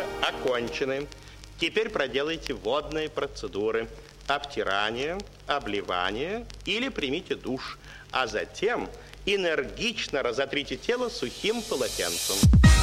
окончены. Теперь проделайте водные процедуры. Обтирание, обливание или примите душ. А затем энергично разотрите тело сухим полотенцем.